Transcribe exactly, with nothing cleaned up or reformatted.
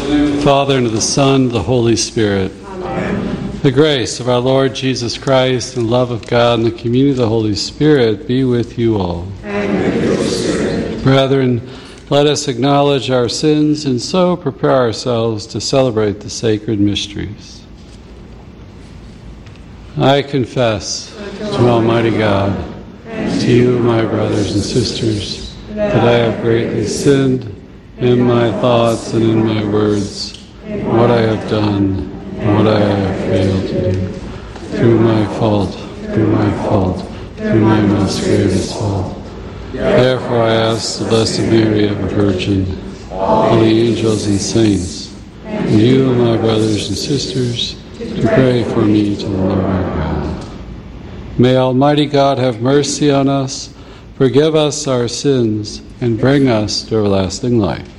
In the name of the Father, and of the Son, and of the Holy Spirit. Amen. The grace of our Lord Jesus Christ, and the love of God, and the communion of the Holy Spirit be with you all. And with your spirit. Brethren, let us acknowledge our sins and so prepare ourselves to celebrate the sacred mysteries. I confess to Almighty God, to you, my brothers and sisters, that I have greatly sinned in my thoughts and in my words, what I have done and what I have failed to do. Through my fault, through my fault, through my most grievous fault. Therefore I ask the Blessed Mary, ever Virgin, all the angels and saints, and you, my brothers and sisters, to pray for me to the Lord our God. May Almighty God have mercy on us, forgive us our sins, and bring us to everlasting life.